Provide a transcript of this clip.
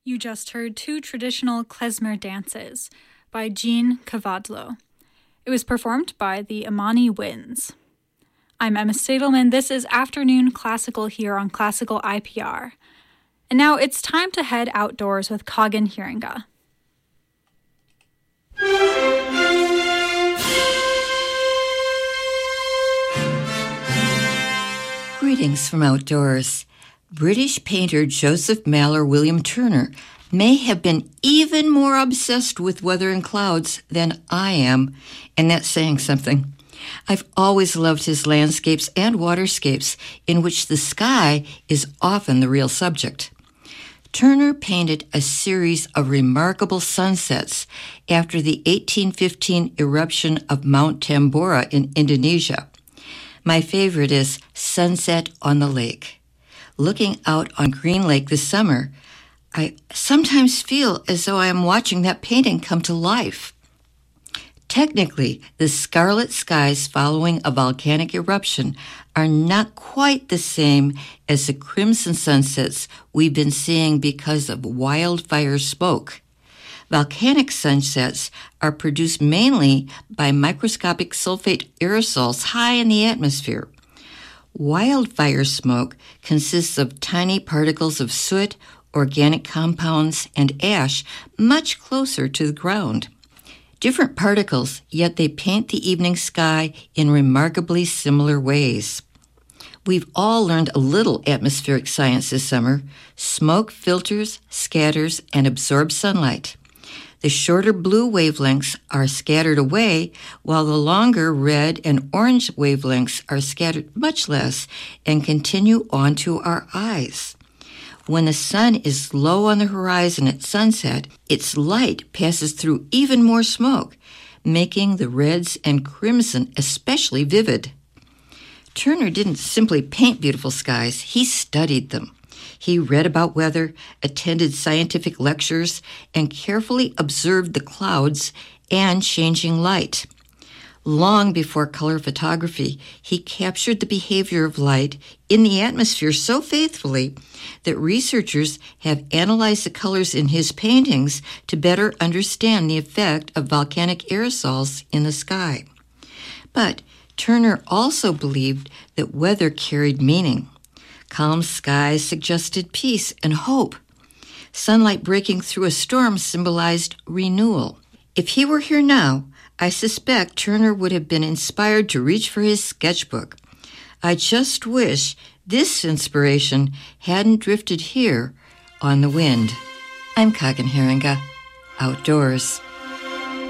You just heard two traditional klezmer dances by Jean Kavadlo. It was performed by the Amani Winds. I'm Emma Stadelman. This is Afternoon Classical here on Classical IPR. And now it's time to head outdoors with Kagan Hiringa. Greetings from outdoors. British painter Joseph Maler William Turner may have been even more obsessed with weather and clouds than I am, and that's saying something. I've always loved his landscapes and waterscapes in which the sky is often the real subject. Turner painted a series of remarkable sunsets after the 1815 eruption of Mount Tambora in Indonesia. My favorite is Sunset on the Lake. Looking out on Green Lake this summer, I sometimes feel as though I am watching that painting come to life. Technically, the scarlet skies following a volcanic eruption are not quite the same as the crimson sunsets we've been seeing because of wildfire smoke. Volcanic sunsets are produced mainly by microscopic sulfate aerosols high in the atmosphere. Wildfire smoke consists of tiny particles of soot, organic compounds, and ash much closer to the ground. Different particles, yet they paint the evening sky in remarkably similar ways. We've all learned a little atmospheric science this summer. Smoke filters, scatters, and absorbs sunlight. The shorter blue wavelengths are scattered away, while the longer red and orange wavelengths are scattered much less and continue onto our eyes. When the sun is low on the horizon at sunset, its light passes through even more smoke, making the reds and crimson especially vivid. Turner didn't simply paint beautiful skies, he studied them. He read about weather, attended scientific lectures, and carefully observed the clouds and changing light. Long before color photography, he captured the behavior of light in the atmosphere so faithfully that researchers have analyzed the colors in his paintings to better understand the effect of volcanic aerosols in the sky. But Turner also believed that weather carried meaning. Calm skies suggested peace and hope. Sunlight breaking through a storm symbolized renewal. If he were here now, I suspect Turner would have been inspired to reach for his sketchbook. I just wish this inspiration hadn't drifted here on the wind. I'm Kagan Hiringa, outdoors.